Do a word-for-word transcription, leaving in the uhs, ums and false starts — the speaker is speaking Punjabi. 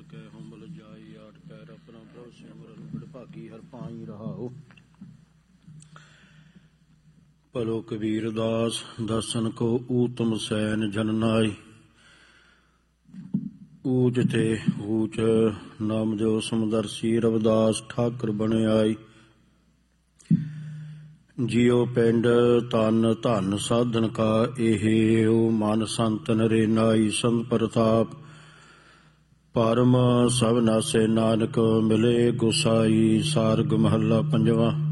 ਕੈ ਹੁਮਲ ਜਾਈ ਆਠ ਪੈਰ ਆਪਣਾ ਪ੍ਰਭ ਸਿਮਰਨ ਬੜਭਾਗੀ ਹਰ ਪਾਈ ਰਹਾਓ। ਭਲੋ ਕਬੀਰ ਦਾਸ ਦਰਸ਼ਨ ਕੋ ਊਤਮ ਸੈਨ ਜਨ ਨਾਈ। ਊਚ ਤੇ ਊਚ ਨਾਮ ਜੋ ਸਮਦਰਸੀ ਰਵਿਦਾਸ ਠਾਕੁਰ ਬਣ ਆਈ। ਜਿਉ ਪਿੰਡ ਤਨ ਧਨ ਸਾਧਨ ਕਾ ਇਹੋ ਮਨ ਸੰਤ ਨਰੇ ਨਾਈ। ਸੰਤ ਪ੍ਰਤਾਪ ਪਰਮ ਸਭ ਨਾਸੇ ਨਾਨਕ ਮਿਲੇ ਗੁਸਾਈ। ਸਾਰਗ ਮਹੱਲਾ ਪੰਜਵਾਂ।